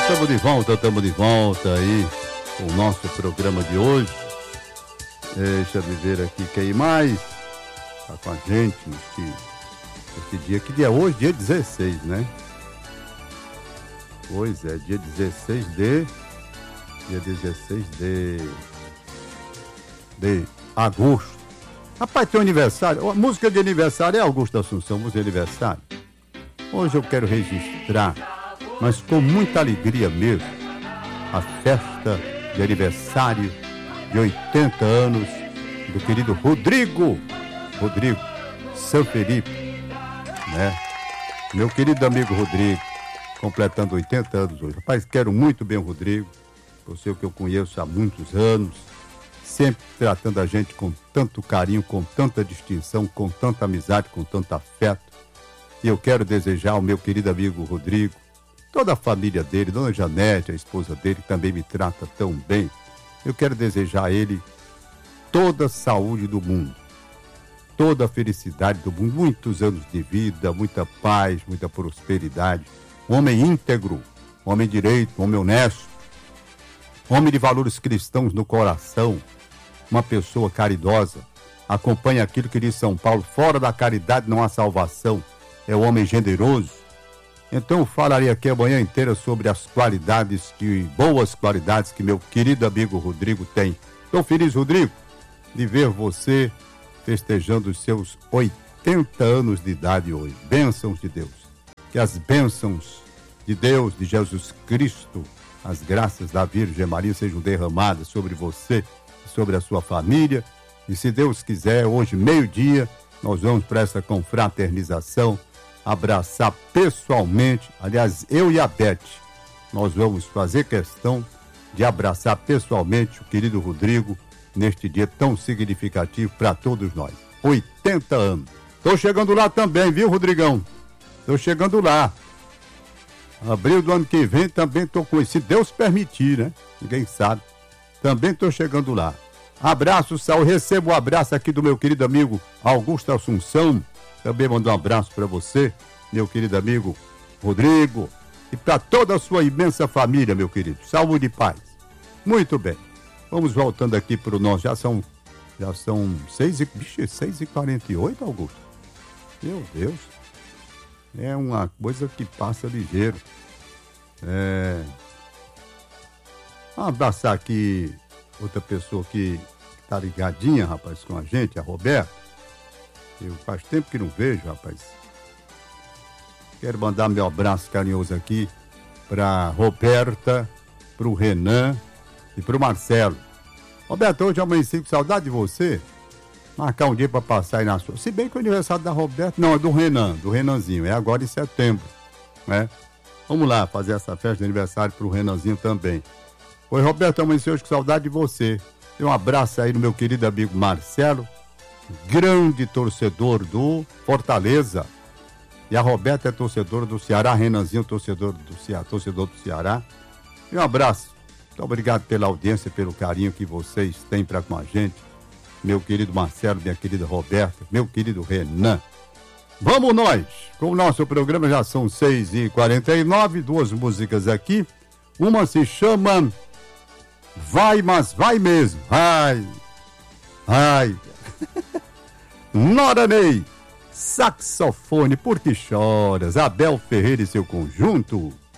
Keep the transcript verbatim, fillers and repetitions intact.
Estamos de volta, estamos de volta aí com o nosso programa de hoje. Deixa eu ver aqui quem mais está com a gente neste, neste dia. Que dia é hoje? Dia dezesseis, né? Pois é, dia dezesseis de... Dia dezesseis de... De agosto. Rapaz, tem um aniversário. A música de aniversário é Augusto Assunção, música de aniversário. Hoje eu quero registrar, mas com muita alegria mesmo, a festa de aniversário de oitenta anos do querido Rodrigo, Rodrigo São Felipe, né? Meu querido amigo Rodrigo, completando oitenta anos hoje. Rapaz, quero muito bem o Rodrigo, você que eu conheço há muitos anos, sempre tratando a gente com tanto carinho, com tanta distinção, com tanta amizade, com tanto afeto. E eu quero desejar ao meu querido amigo Rodrigo, toda a família dele, Dona Janete, a esposa dele, que também me trata tão bem. Eu quero desejar a ele toda a saúde do mundo, toda a felicidade do mundo, muitos anos de vida, muita paz, muita prosperidade. Homem íntegro, homem direito, homem honesto, homem de valores cristãos no coração, uma pessoa caridosa. Acompanha aquilo que diz São Paulo: fora da caridade não há salvação. É um homem generoso. Então eu falarei aqui a manhã inteira sobre as qualidades, que, boas qualidades que meu querido amigo Rodrigo tem. Estou feliz, Rodrigo, de ver você festejando os seus oitenta anos de idade hoje. Bênçãos de Deus. Que as bênçãos de Deus, de Jesus Cristo, as graças da Virgem Maria sejam derramadas sobre você e sobre a sua família. E se Deus quiser, hoje, meio-dia, nós vamos para essa confraternização, abraçar pessoalmente, aliás, eu e a Beth, nós vamos fazer questão de abraçar pessoalmente o querido Rodrigo neste dia tão significativo para todos nós. oitenta anos. Estou chegando lá também, viu, Rodrigão? Estou chegando lá. Abril do ano que vem também estou com isso, se Deus permitir, né? Ninguém sabe. Também estou chegando lá. Abraço, saúde. Recebo um abraço aqui do meu querido amigo Augusto Assunção. Também mando um abraço para você, meu querido amigo Rodrigo, e para toda a sua imensa família, meu querido. Saúde e paz. Muito bem. Vamos voltando aqui para o nosso. Já são, já são seis e quarenta e oito, Augusto. Meu Deus. É uma coisa que passa ligeiro. É... Vamos abraçar aqui outra pessoa que está ligadinha, rapaz, com a gente, a Roberta. Eu faz tempo que não vejo, rapaz. Quero mandar meu abraço carinhoso aqui para Roberta, para o Renan e para o Marcelo. Roberta, hoje amanheci com saudade de você. Marcar um dia para passar aí na sua. Se bem que o aniversário da Roberta, não, é do Renan, do Renanzinho, é agora em setembro, né? Vamos lá fazer essa festa de aniversário para o Renanzinho também. Oi, Roberta, amanheci hoje com saudade de você. Dê um abraço aí no meu querido amigo Marcelo, grande torcedor do Fortaleza. E a Roberta é torcedora do Ceará, Renanzinho, torcedor do Ceará, torcedor do Ceará. E um abraço. Muito obrigado pela audiência, pelo carinho que vocês têm para com a gente. Meu querido Marcelo, minha querida Roberta, meu querido Renan. Vamos nós! Com o nosso programa já são seis e quarenta e nove, duas músicas aqui. Uma se chama Vai, mas vai mesmo. Ai, ai. Nora Ney, saxofone, Por que choras? Abel Ferreira e seu conjunto.